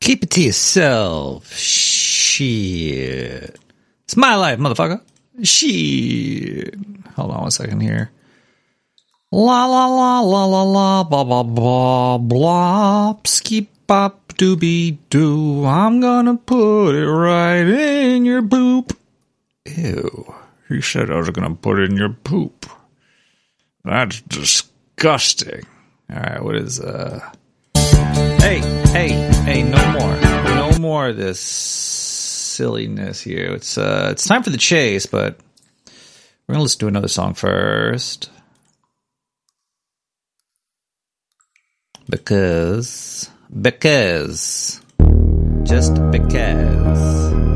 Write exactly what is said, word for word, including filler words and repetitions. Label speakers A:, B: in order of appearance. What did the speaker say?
A: Keep it to yourself. Shit. It's my life, motherfucker. Shit. Hold on one second here. La la la la la la blah blah blah blah skip bop doobie doo. I'm gonna put it right in your poop. Ew. He said I was gonna put it in your poop. That's disgusting. Alright, what is uh Hey, hey, hey, no more. No more of this silliness here. It's uh it's time for the chase, but we're gonna listen to another song first. Because because just because